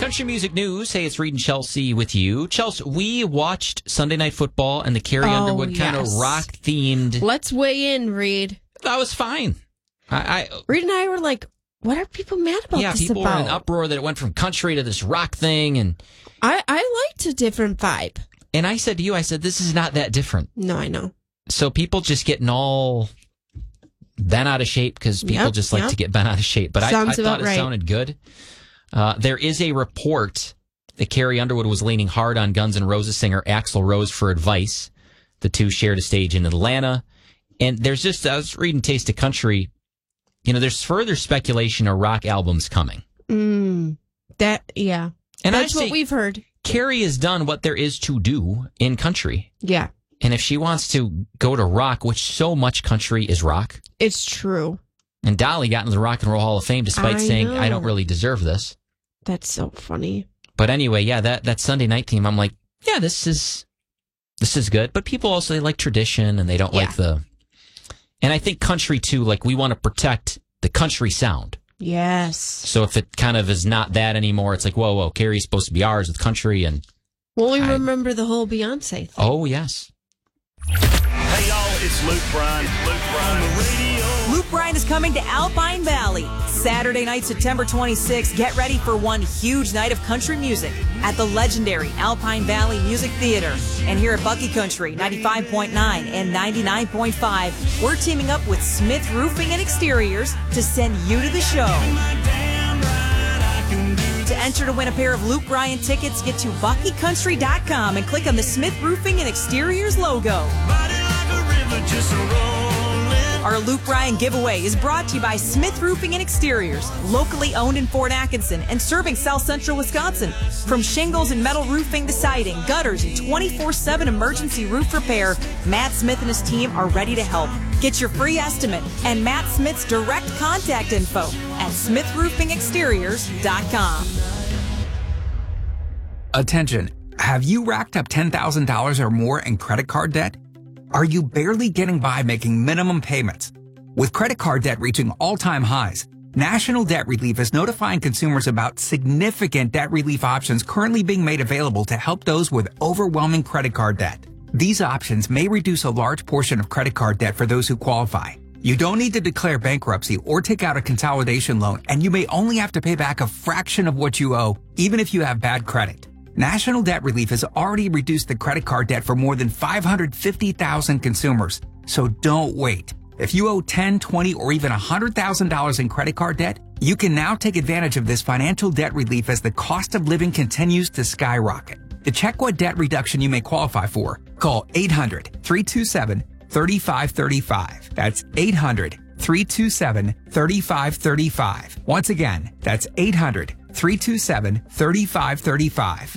Country music news. Hey, it's Reed and Chelsea with you. Chelsea, we watched Sunday Night Football and the Carrie Underwood kind of rock-themed. Let's weigh in, Reed. That was fine. Reed and I were like, what are people mad about this about? Yeah, people were in an uproar that it went from country to this rock thing. And I liked a different vibe. And I said to you, this is not that different. No, I know. So people just getting all bent out of shape because people just like to get bent out of shape. But I thought it sounded good. There is a report that Carrie Underwood was leaning hard on Guns N' Roses singer Axl Rose for advice. The two shared a stage in Atlanta. And there's I was reading Taste of Country. There's further speculation of rock albums coming. And that's what we've heard. Carrie has done what there is to do in country. Yeah. And if she wants to go to rock, which so much country is rock. It's true. And Dolly got into the Rock and Roll Hall of Fame despite saying, I don't really deserve this. That's so funny. But anyway, that Sunday night theme, I'm like, yeah, this is good. But people also, they like tradition and they don't like and I think country too, like we want to protect the country sound. Yes. So if it kind of is not that anymore, it's like, whoa, Carrie's supposed to be ours with country. And well, we remember the whole Beyonce thing. Oh, yes. Hey, y'all, it's Luke Bryan. On the radio. Luke Bryan is coming to Alpine Valley. Saturday night, September 26th. Get ready for one huge night of country music at the legendary Alpine Valley Music Theater. And here at Bucky Country, 95.9 and 99.5, we're teaming up with Smith Roofing and Exteriors to send you to the show. To enter to win a pair of Luke Bryan tickets, get to BuckyCountry.com and click on the Smith Roofing and Exteriors logo. Our Luke Bryan giveaway is brought to you by Smith Roofing and Exteriors, locally owned in Fort Atkinson and serving South Central Wisconsin. From shingles and metal roofing to siding, gutters, and 24/7 emergency roof repair, Matt Smith and his team are ready to help. Get your free estimate and Matt Smith's direct contact info at smithroofingexteriors.com. Attention, have you racked up $10,000 or more in credit card debt? Are you barely getting by making minimum payments? With credit card debt reaching all-time highs, National Debt Relief is notifying consumers about significant debt relief options currently being made available to help those with overwhelming credit card debt. These options may reduce a large portion of credit card debt for those who qualify. You don't need to declare bankruptcy or take out a consolidation loan, and you may only have to pay back a fraction of what you owe, even if you have bad credit. National Debt Relief has already reduced the credit card debt for more than 550,000 consumers. So don't wait. If you owe $10, $20, or even $100,000 in credit card debt, you can now take advantage of this financial debt relief as the cost of living continues to skyrocket. To check what debt reduction you may qualify for, call 800-327-3535. That's 800-327-3535. Once again, that's 800-327-3535.